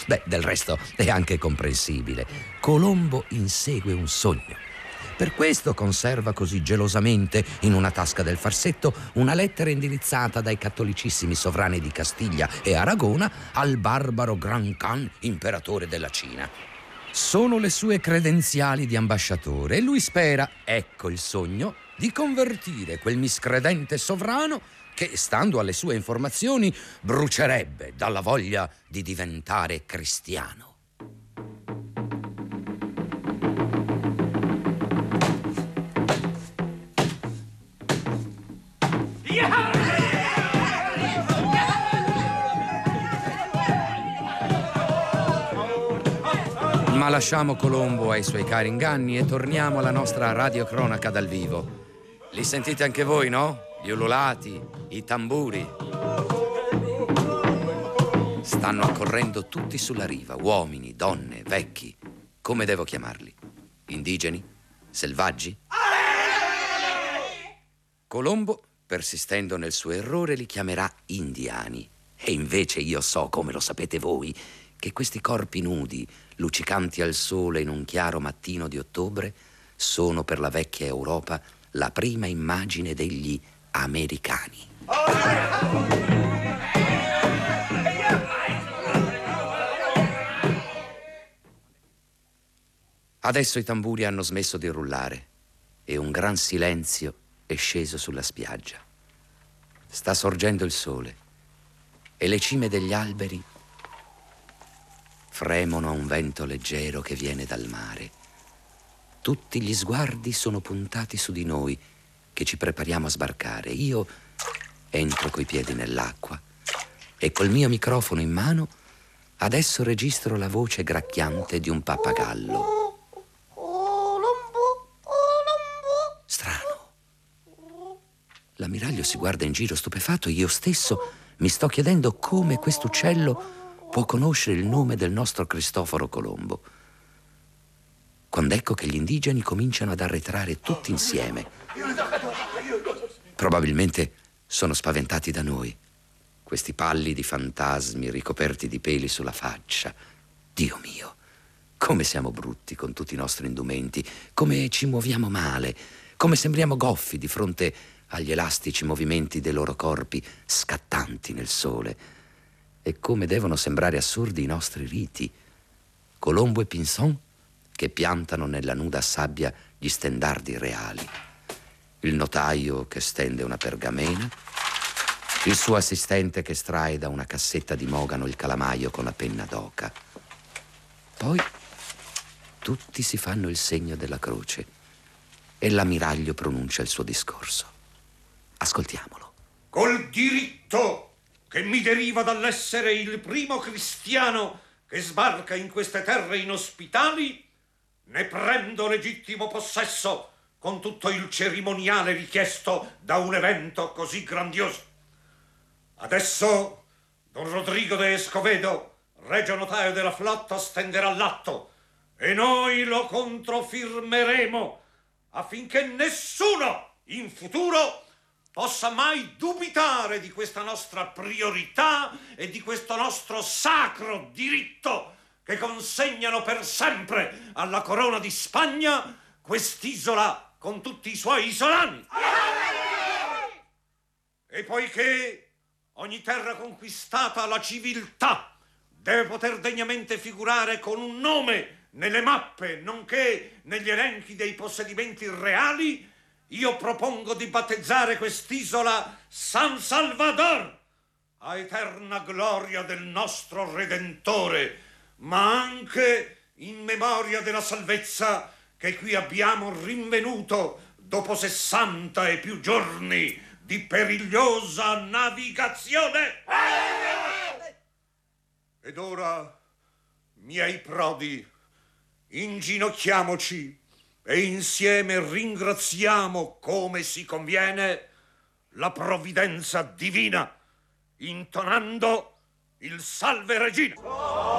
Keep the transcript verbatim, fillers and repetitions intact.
Beh, del resto è anche comprensibile. Colombo insegue un sogno. Per questo conserva così gelosamente in una tasca del farsetto una lettera indirizzata dai cattolicissimi sovrani di Castiglia e Aragona al barbaro Gran Khan, imperatore della Cina. Sono le sue credenziali di ambasciatore e lui spera, ecco il sogno, di convertire quel miscredente sovrano che, stando alle sue informazioni, brucerebbe dalla voglia di diventare cristiano. Ma lasciamo Colombo ai suoi cari inganni e torniamo alla nostra radiocronaca dal vivo. Li sentite anche voi, no? Gli ululati, i tamburi. Stanno accorrendo tutti sulla riva, uomini, donne, vecchi. Come devo chiamarli? Indigeni? Selvaggi? Colombo, persistendo nel suo errore, li chiamerà indiani. E invece io so, come lo sapete voi, che questi corpi nudi, luccicanti al sole in un chiaro mattino di ottobre, sono per la vecchia Europa la prima immagine degli americani. Adesso i tamburi hanno smesso di rullare e un gran silenzio è sceso sulla spiaggia. Sta sorgendo il sole e le cime degli alberi fremono a un vento leggero che viene dal mare. Tutti gli sguardi sono puntati su di noi, che ci prepariamo a sbarcare. Io entro coi piedi nell'acqua e col mio microfono in mano adesso registro la voce gracchiante di un pappagallo. Strano. L'ammiraglio si guarda in giro stupefatto e io stesso mi sto chiedendo come quest'uccello può conoscere il nome del nostro Cristoforo Colombo. Quando ecco che gli indigeni cominciano ad arretrare tutti insieme. Probabilmente sono spaventati da noi, questi pallidi fantasmi ricoperti di peli sulla faccia. Dio mio, come siamo brutti con tutti i nostri indumenti, come ci muoviamo male, come sembriamo goffi di fronte agli elastici movimenti dei loro corpi scattanti nel sole. E come devono sembrare assurdi i nostri riti. Colombo e Pinson che piantano nella nuda sabbia gli stendardi reali. Il notaio che stende una pergamena. Il suo assistente che estrae da una cassetta di mogano il calamaio con la penna d'oca. Poi tutti si fanno il segno della croce e l'ammiraglio pronuncia il suo discorso. Ascoltiamolo. Col diritto che mi deriva dall'essere il primo cristiano che sbarca in queste terre inospitali, ne prendo legittimo possesso con tutto il cerimoniale richiesto da un evento così grandioso. Adesso Don Rodrigo de Escovedo, regio notaio della flotta, stenderà l'atto e noi lo controfirmeremo affinché nessuno in futuro possa mai dubitare di questa nostra priorità e di questo nostro sacro diritto che consegnano per sempre alla corona di Spagna quest'isola con tutti i suoi isolani. E poiché ogni terra conquistata alla civiltà deve poter degnamente figurare con un nome nelle mappe, nonché negli elenchi dei possedimenti reali, io propongo di battezzare quest'isola San Salvador, a eterna gloria del nostro Redentore, ma anche in memoria della salvezza che qui abbiamo rinvenuto dopo sessanta e più giorni di perigliosa navigazione. Ed ora, miei prodi, inginocchiamoci e insieme ringraziamo, come si conviene, la provvidenza divina, intonando il Salve Regina.